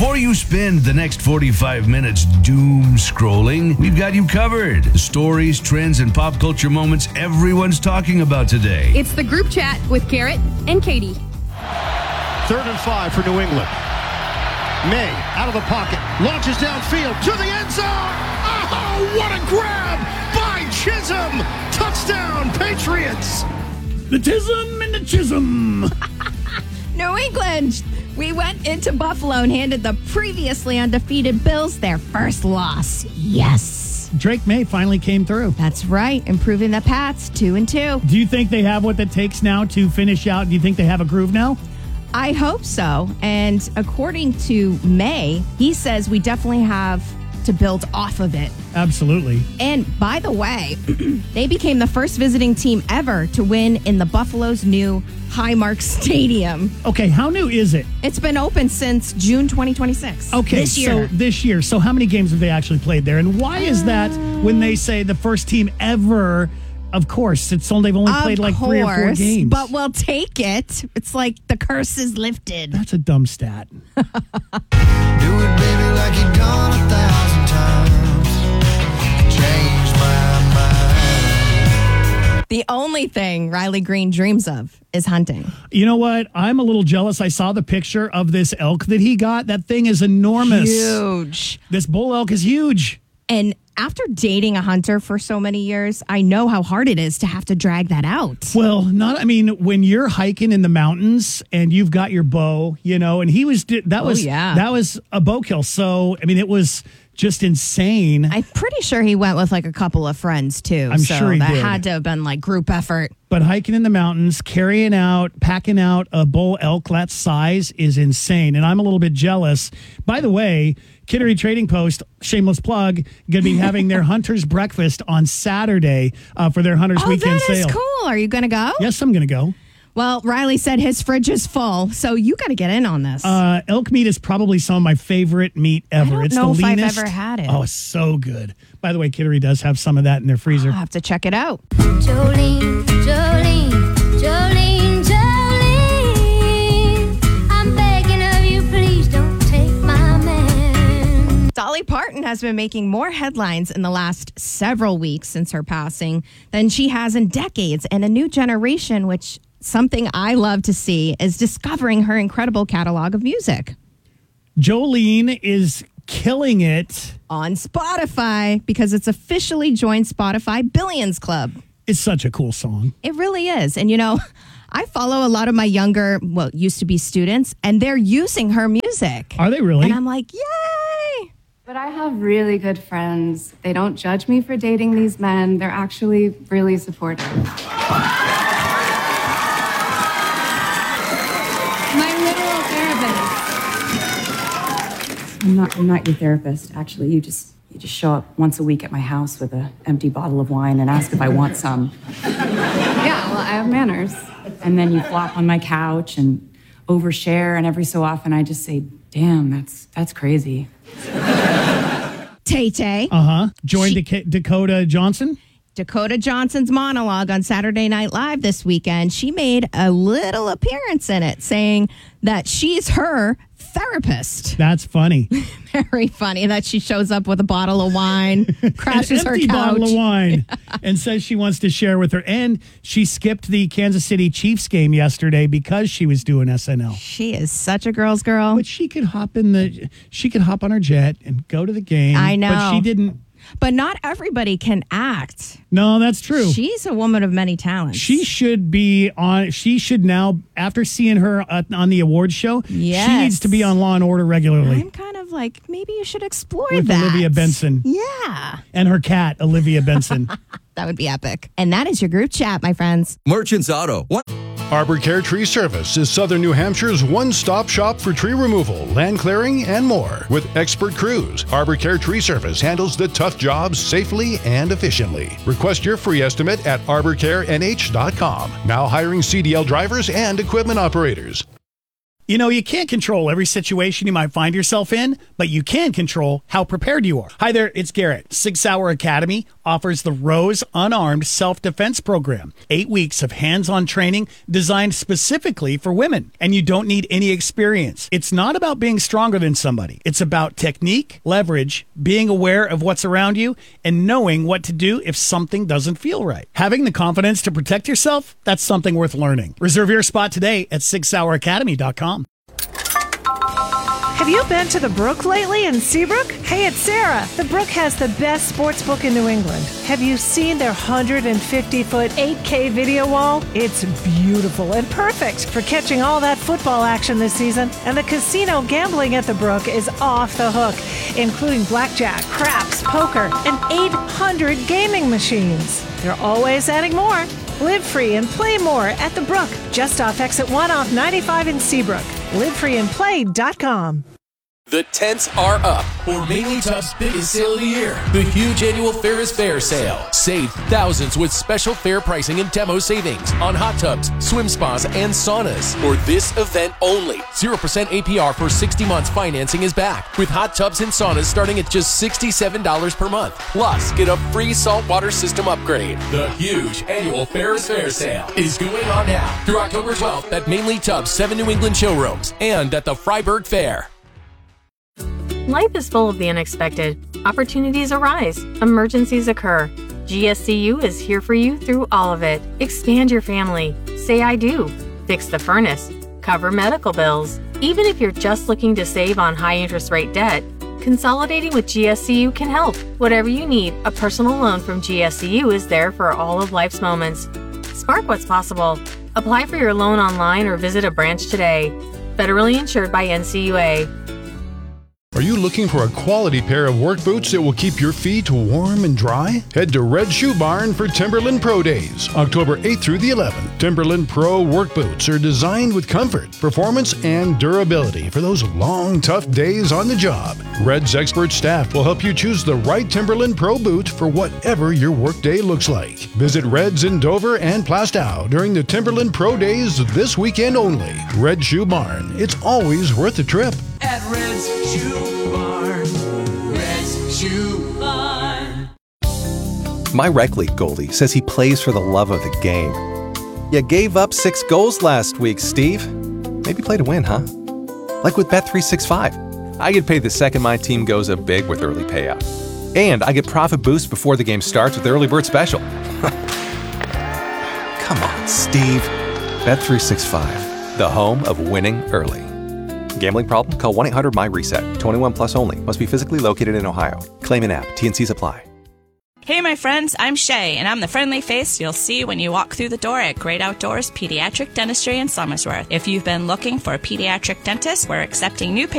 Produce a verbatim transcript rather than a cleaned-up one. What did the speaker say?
Before you spend the next forty-five minutes doom scrolling, we've got you covered. The stories, trends, and pop culture moments everyone's talking about today. It's the group chat with Garrett and Katie. Third and five for New England. May, out of the pocket, launches downfield to the end zone. Oh, what a grab by Chisholm. Touchdown, Patriots. The Tism and the Chisholm. New England. We went into Buffalo and handed the previously undefeated Bills their first loss. Yes. Drake May finally came through. That's right. Improving the Pats, two and two. Do you think they have what it takes now to finish out? Do you think they have a groove now? I hope so. And according to May, he says we definitely have to build off of it. Absolutely. And by the way, they became the first visiting team ever to win in the Buffalo's new Highmark Stadium. Okay, how new is it? It's been open since June twenty twenty-six. Okay, this year. so this year. So how many games have they actually played there? And why is that when they say the first team ever? Of course, it's only they've only of played like course, three or four games. But we'll take it. It's like the curse is lifted. That's a dumb stat. Do it, baby, like you've done a thousand times. Change my mind. The only thing Riley Green dreams of is hunting. You know what? I'm a little jealous. I saw the picture of this elk that he got. That thing is enormous. Huge. This bull elk is huge. And after dating a hunter for so many years, I know how hard it is to have to drag that out. Well, not, I mean, when you're hiking in the mountains and you've got your bow, you know, and he was, that was, oh, yeah. that was a bow kill. So, I mean, it was just insane. I'm pretty sure he went with like a couple of friends too. I'm so sure he that did. had to have been like group effort. But hiking in the mountains, carrying out, packing out a bull elk that size is insane. And I'm a little bit jealous. By the way, Kittery Trading Post, shameless plug, going to be having their Hunter's Breakfast on Saturday uh, for their Hunter's Oh, Weekend that is sale. cool. Are you going to go? Yes, I'm going to go. Well, Riley said his fridge is full, so you got to get in on this. Uh, elk meat is probably some of my favorite meat ever. I don't it's know the if I've leanest. ever had it. Oh, it's so good. By the way, Kittery does have some of that in their freezer. I'll have to check it out. Jolene, Jolene, Jolene, Jolene, I'm begging of you, please don't take my man. Dolly Parton has been making more headlines in the last several weeks since her passing than she has in decades, and a new generation, which something I love to see, is discovering her incredible catalog of music. Jolene is killing it on Spotify because it's officially joined Spotify Billions Club. It's such a cool song. It really is. And, you know, I follow a lot of my younger, well, used to be students, and they're using her music. Are they really? And I'm like, yay! But I have really good friends. They don't judge me for dating these men. They're actually really supportive. My literal therapist. I'm not, I'm not your therapist, actually. You just you just show up once a week at my house with an empty bottle of wine and ask if I want some. Yeah, well, I have manners. And then you flop on my couch and overshare, and every so often I just say, damn, that's that's crazy. Tay-Tay. Uh-huh. Joined She- Dak- Dakota Johnson. Dakota Johnson's monologue on Saturday Night Live this weekend, she made a little appearance in it, saying that she's her therapist. That's funny. Very funny that she shows up with a bottle of wine, crashes An her empty couch. bottle of wine, and says she wants to share with her. And she skipped the Kansas City Chiefs game yesterday because she was doing S N L. She is such a girl's girl. But she could hop in the, she could hop on her jet and go to the game. I know. But she didn't. But not everybody can act. No, that's true. She's a woman of many talents. She should be on, she should now, after seeing her uh, on the awards show, Yes. she needs to be on Law and Order regularly. I'm kind of like, maybe you should explore With that. Olivia Benson. Yeah. And her cat, Olivia Benson. That would be epic. And that is your group chat, my friends. Merchants Auto. What? Arbor Care Tree Service is Southern New Hampshire's one-stop shop for tree removal, land clearing, and more. With expert crews, Arbor Care Tree Service handles the tough jobs safely and efficiently. Request your free estimate at arbor care n h dot com. Now hiring C D L drivers and equipment operators. You know, you can't control every situation you might find yourself in, but you can control how prepared you are. Hi there, it's Garrett, Sig Sauer Academy. offers the Rose Unarmed Self-Defense Program. Eight weeks of hands-on training designed specifically for women. And you don't need any experience. It's not about being stronger than somebody. It's about technique, leverage, being aware of what's around you, and knowing what to do if something doesn't feel right. Having the confidence to protect yourself, that's something worth learning. Reserve your spot today at sig sauer academy dot com. Have you been to the Brook lately in Seabrook? Hey, it's Sarah. The Brook has the best sports book in New England. Have you seen their one hundred fifty foot eight K video wall? It's beautiful and perfect for catching all that football action this season. And the casino gambling at the Brook is off the hook, including blackjack, craps, poker, and eight hundred gaming machines. They're always adding more. Live free and play more at the Brook, just off exit one off ninety-five in Seabrook. live free and play dot com. The tents are up for Mainly Tub's biggest sale of the year, the huge annual Ferris Fair sale. Save thousands with special fair pricing and demo savings on hot tubs, swim spas, and saunas. For this event only, zero percent A P R for sixty months financing is back, with hot tubs and saunas starting at just sixty-seven dollars per month. Plus, get a free saltwater system upgrade. The huge annual Ferris Fair sale is going on now through October twelfth at Mainly Tub's seven New England showrooms and at the Freiburg Fair. Life is full of the unexpected. Opportunities arise. Emergencies occur. G S C U is here for you through all of it. Expand your family. Say I do. Fix the furnace. Cover medical bills. Even if you're just looking to save on high interest rate debt, consolidating with G S C U can help. Whatever you need, a personal loan from G S C U is there for all of life's moments. Spark what's possible. Apply for your loan online or visit a branch today. Federally insured by N C U A. Are you looking for a quality pair of work boots that will keep your feet warm and dry? Head to Red Shoe Barn for Timberland Pro Days, October eighth through the eleventh. Timberland Pro work boots are designed with comfort, performance, and durability for those long, tough days on the job. Red's expert staff will help you choose the right Timberland Pro boot for whatever your workday looks like. Visit Red's in Dover and Plastow during the Timberland Pro Days this weekend only. Red Shoe Barn. It's always worth the trip. At Red's Shoe Barn. Red's Shoe Barn. My rec league goalie says he plays for the love of the game. You gave up six goals last week, Steve. Maybe play to win, huh? Like with Bet three sixty-five. I get paid the second my team goes up big with early payout. And I get profit boost before the game starts with Early Bird Special. Come on, Steve. Bet three sixty-five, the home of winning early. Gambling problem? Call one eight hundred my reset. twenty-one plus only. Must be physically located in Ohio. Claim an app. T N Cs apply. Hey, my friends, I'm Shay, and I'm the friendly face you'll see when you walk through the door at Great Outdoors Pediatric Dentistry in Somersworth. If you've been looking for a pediatric dentist, we're accepting new patients